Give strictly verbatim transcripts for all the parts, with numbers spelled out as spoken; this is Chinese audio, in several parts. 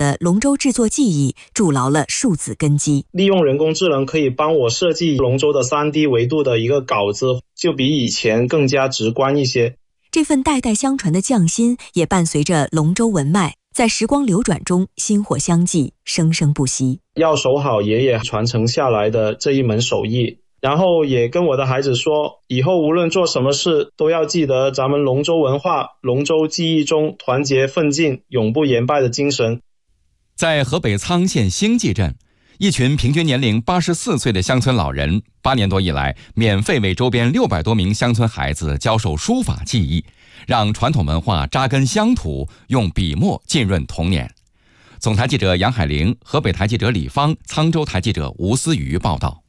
的龙舟制作技艺筑牢了数字根基。 利用人工智能可以帮我设计龙舟的 三 D 维度的一个稿子，就比以前更加直观一些。 这份代代相传的匠心也伴随着龙舟文脉在时光流转中薪火相继，生生不息。 要守好爷爷传承下来的这一门手艺，然后也跟我的孩子说，以后无论做什么事都要记得咱们龙舟文化、龙舟技艺中团结奋进、永不言败的精神。 在河北沧县兴济镇，一群平均年龄八十四岁的乡村老人，八年多以来免费为周边六百多名乡村孩子教授书法技艺，让传统文化扎根乡土，用笔墨浸润童年。总台记者杨海玲，河北台记者李芳，沧州台记者吴思瑜报道。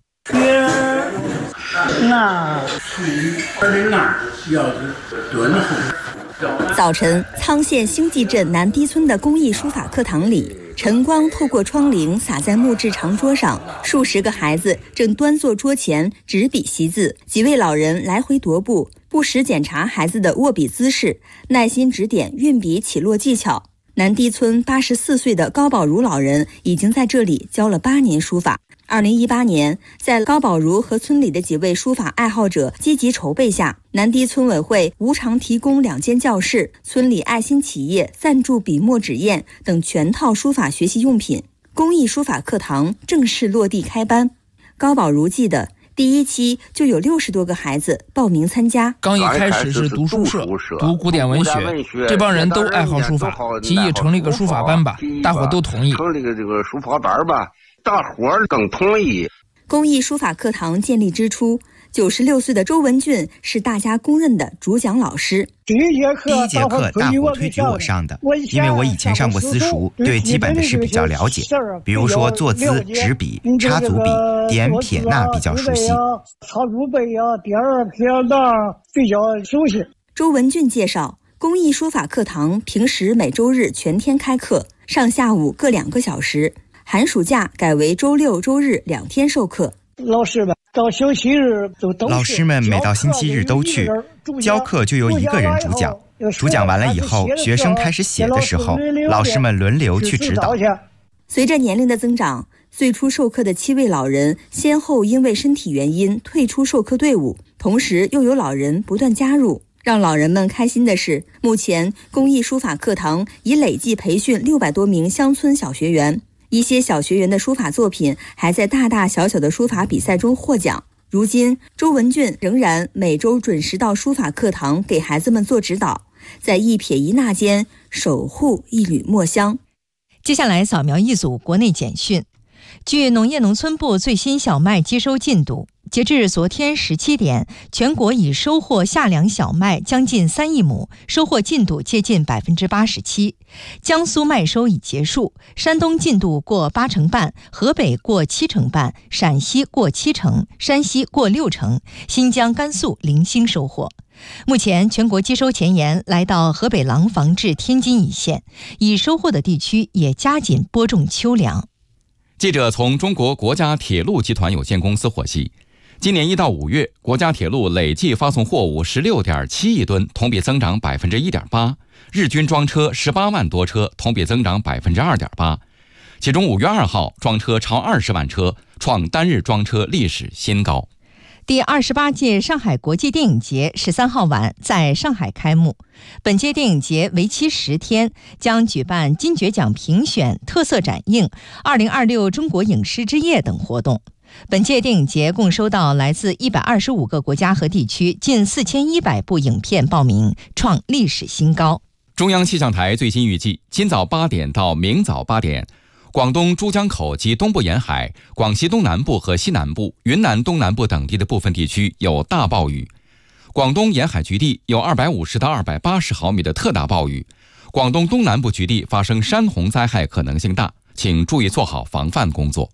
早晨，沧县兴济镇南堤村的公益书法课堂里，晨光透过窗棂洒在木质长桌上，数十个孩子正端坐桌前执笔习字，几位老人来回踱步，不时检查孩子的握笔姿势，耐心指点运笔起落技巧。南堤村八十四岁的高宝如老人已经在这里教了八年书法。二零一八年，在高宝如和村里的几位书法爱好者积极筹备下，南堤村委会无偿提供两间教室，村里爱心企业赞助笔墨纸砚等全套书法学习用品，公益书法课堂正式落地开班。高宝如记得，第一期就有六十多个孩子报名参加。 刚一开始是读书社，读古典文学，这帮人都爱好书法，提议成立个书法班吧，大伙都同意。 成立个这个书法班吧，大伙儿更同意。 公益书法课堂建立之初，九十六岁的周文俊是大家公认的主讲老师。 第一节课，第一节课大伙推举我上的，因为我以前上过私塾，对基本的事比较了解，比如说坐姿、执笔、插足笔、点撇捺比较熟悉。 插足背啊，点撇捺比较熟悉。 周文俊介绍，公益书法课堂平时每周日全天开课，上下午各两个小时。寒暑假改为周六周日两天授课。 老师们到星期日都都老师们每到星期日都去教课，就由一个人主讲，主讲完了以后，学生开始写的时候，老师们轮流去指导。 随着年龄的增长，最初授课的七位老人先后因为身体原因退出授课队伍，同时又有老人不断加入。让老人们开心的是，目前公益书法课堂已累计培训六百多名乡村小学员。一些小学员的书法作品还在大大小小的书法比赛中获奖。如今，周文俊仍然每周准时到书法课堂给孩子们做指导，在一撇一捺间守护一缕墨香。 接下来扫描一组国内简讯。据农业农村部最新小麦接收进度，截至昨天十七点，全国已收获夏粮小麦将近三亿亩，收获进度接近百分之八十七。江苏麦收已结束，山东进度过八成半，河北过七成半，陕西过七成，山西过六成，新疆、甘肃零星收获。目前全国接收前沿来到河北廊坊至天津一线，已收获的地区也加紧播种秋粮。 记者从中国国家铁路集团有限公司获悉，今年一到五月，国家铁路累计发送货物十六点七亿吨，同比增长百分之一点八，日均装车十八万多车，同比增长百分之二点八。其中五月二号装车超二十万车，创单日装车历史新高。 第二十八届上海国际电影节十三号晚在上海开幕。本届电影节为期十天，将举办金爵奖评选、特色展映、二零二六中国影视之夜等活动。本届电影节共收到来自一百二十五个国家和地区近四千一百部影片报名，创历史新高。 中央气象台最新预计，今早八点到明早八点，广东珠江口及东部沿海、广西东南部和西南部、云南东南部等地的部分地区有大暴雨。广东沿海局地有二百五十到二百八十毫米的特大暴雨。广东东南部局地发生山洪灾害可能性大，请注意做好防范工作。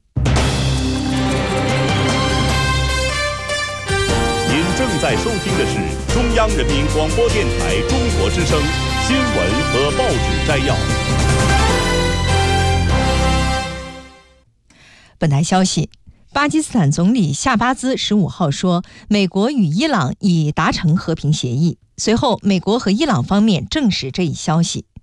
您正在收听的是中央人民广播电台中国之声新闻和报纸摘要。 本台消息，巴基斯坦总理夏巴兹十五号说，美国与伊朗已达成和平协议。随后，美国和伊朗方面证实这一消息。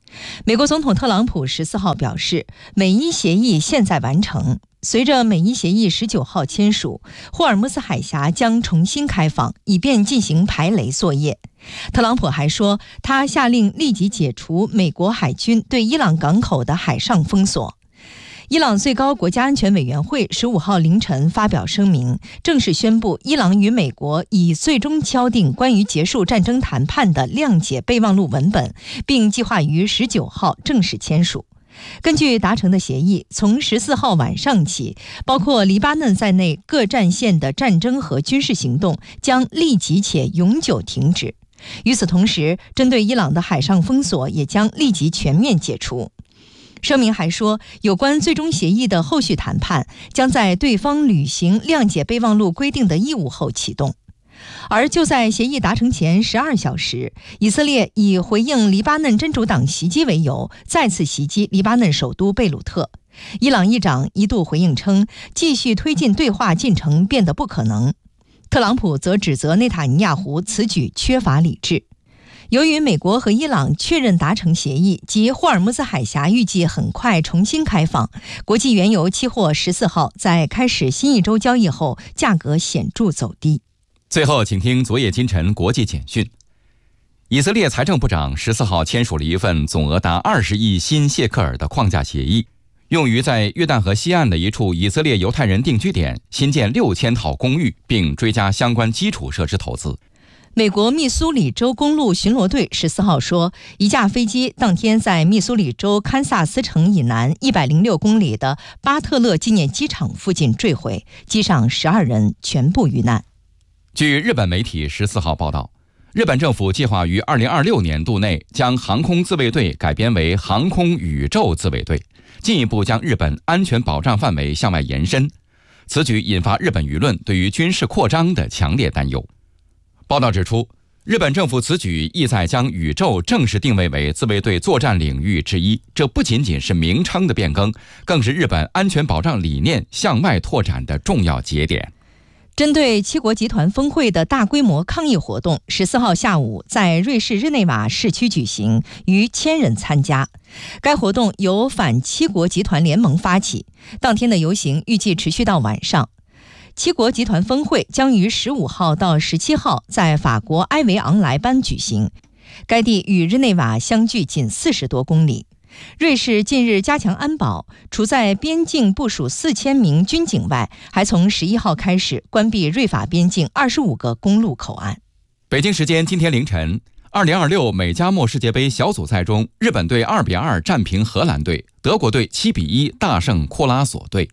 美国总统特朗普十四号表示，美伊协议现在完成。随着美伊协议十九号签署，霍尔木兹海峡将重新开放，以便进行排雷作业。特朗普还说，他下令立即解除美国海军对伊朗港口的海上封锁。伊朗最高国家安全委员会十五号凌晨发表声明，正式宣布伊朗与美国已最终敲定关于结束战争谈判的谅解备忘录文本，并计划于十九号正式签署。根据达成的协议，从十四号晚上起，包括黎巴嫩在内各战线的战争和军事行动将立即且永久停止。与此同时，针对伊朗的海上封锁也将立即全面解除。声明还说，有关最终协议的后续谈判将在对方履行谅解备忘录规定的义务后启动。而就在协议达成前十二小时，以色列以回应黎巴嫩真主党袭击为由，再次袭击黎巴嫩首都贝鲁特。伊朗议长一度回应称，继续推进对话进程变得不可能。特朗普则指责内塔尼亚胡此举缺乏理智。由于美国和伊朗确认达成协议，及霍尔木兹海峡预计很快重新开放，国际原油期货十四号在开始新一周交易后，价格显著走低。 最后，请听昨夜今晨国际简讯。以色列财政部长十四号签署了一份总额达二十亿新谢克尔的框架协议，用于在约旦河西岸的一处以色列犹太人定居点新建六千套公寓，并追加相关基础设施投资。 美国密苏里州公路巡逻队十四号说，一架飞机当天在密苏里州堪萨斯城以南一百零六公里的巴特勒纪念机场附近坠毁，机上十二人全部遇难。 据日本媒体十四号报道，日本政府计划于二零二六年度内将航空自卫队改编为航空宇宙自卫队，进一步将日本安全保障范围向外延伸。此举引发日本舆论对于军事扩张的强烈担忧。报道指出，日本政府此举意在将宇宙正式定位为自卫队作战领域之一，这不仅仅是名称的变更，更是日本安全保障理念向外拓展的重要节点。 针对七国集团峰会的大规模抗议活动，十四号下午在瑞士日内瓦市区举行，逾千人参加。该活动由反七国集团联盟发起，当天的游行预计持续到晚上。七国集团峰会将于十五号到十七号在法国埃维昂莱班举行，该地与日内瓦相距仅四十多公里。瑞士近日加强安保，除在边境部署四千名军警外，还从十一号开始关闭瑞法边境二十五个公路口岸。 北京时间今天凌晨，二零二六美加墨世界杯小组赛中，日本队二比二战平荷兰队，德国队七比一大胜库拉索队。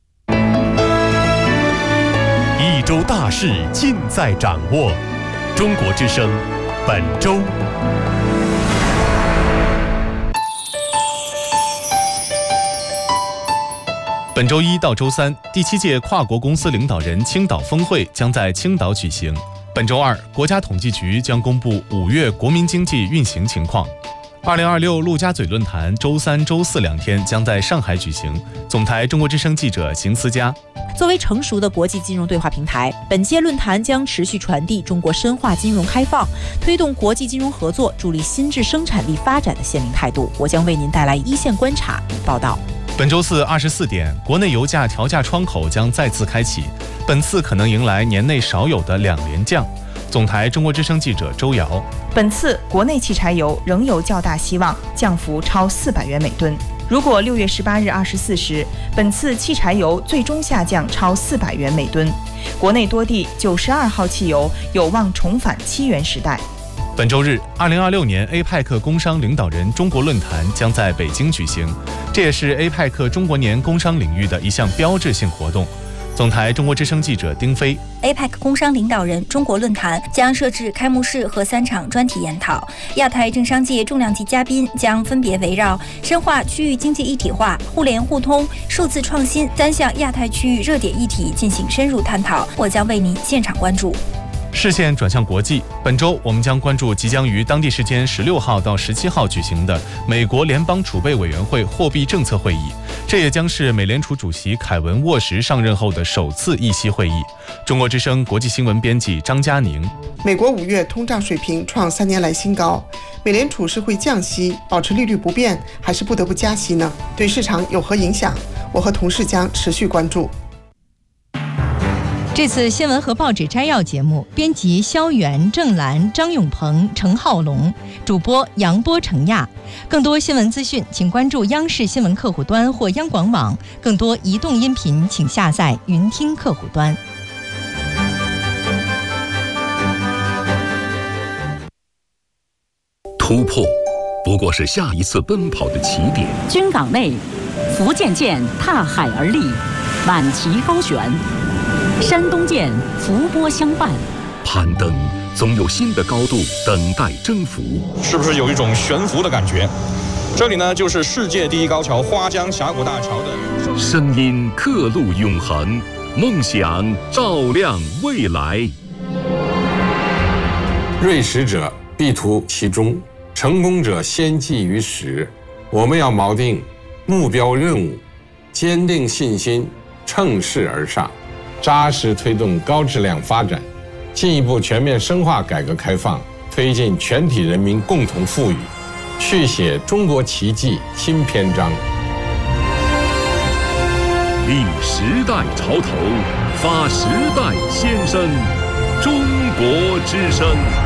一周大事尽在掌握，中国之声本周。本周一到周三，第七届跨国公司领导人青岛峰会将在青岛举行。本周二，国家统计局将公布五月国民经济运行情况。二零二六陆家嘴论坛周三、周四两天将在上海举行。总台中国之声记者邢思佳。 作为成熟的国际金融对话平台，本届论坛将持续传递中国深化金融开放、推动国际金融合作、助力新质生产力发展的鲜明态度。我将为您带来一线观察与报道。 本周四二十四点，国内油价调价窗口将再次开启，本次可能迎来年内少有的两连降。总台中国之声记者周瑶。 本次国内汽柴油仍有较大希望，降幅超四百元每吨。如果六月十八日二十四时，本次汽柴油最终下降超四百元每吨，国内多地九十二号汽油有望重返七元时代。 本周日，二零二六年 A P E C 工商领导人中国论坛将在北京举行，这也是 A P E C 中国年工商领域的一项标志性活动。总台中国之声记者丁飞。 A P E C 工商领导人中国论坛将设置开幕式和三场专题研讨，亚太政商界重量级嘉宾将分别围绕深化区域经济一体化、互联互通、数字创新三项亚太区域热点议题进行深入探讨，我将为您现场关注。 视线转向国际，本周我们将关注即将于当地时间十六号到十七号举行的美国联邦储备委员会货币政策会议， 这也将是美联储主席凯文沃什上任后的首次议息会议。中国之声国际新闻编辑张佳宁。 美国五月通胀水平创三年来新高，美联储是会降息，保持利率不变，还是不得不加息呢？对市场有何影响？我和同事将持续关注。 这次新闻和报纸摘要节目，编辑肖元、郑兰、张永鹏、程浩龙，主播杨波、程亚。更多新闻资讯，请关注央视新闻客户端或央广网。更多移动音频，请下载云听客户端。 突破不过是下一次奔跑的起点。 军港内，福建舰踏海而立，满旗高悬；山东舰伏波相伴。 攀登总有新的高度等待征服， 是不是有一种悬浮的感觉？这里呢，就是世界第一高桥花江峡谷大桥的声音，刻录永恒，梦想照亮未来。 锐识者必图其中，成功者先记于始。我们要锚定目标任务，坚定信心，乘势而上，扎实推动高质量发展，进一步全面深化改革开放，推进全体人民共同富裕，续写中国奇迹新篇章。 立时代潮头，发时代先声，中国之声。